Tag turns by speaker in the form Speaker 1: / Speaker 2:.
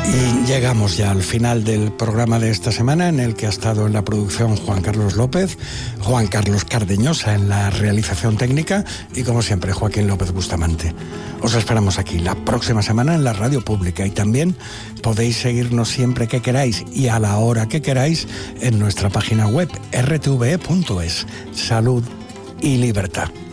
Speaker 1: Y llegamos ya al final del programa de esta semana, en el que ha estado en la producción Juan Carlos López, Juan Carlos Cardeñosa en la realización técnica y, como siempre, Joaquín López Bustamante. Os esperamos aquí la próxima semana en la radio pública, y también podéis seguirnos siempre que queráis y a la hora que queráis en nuestra página web rtve.es. Salud y libertad.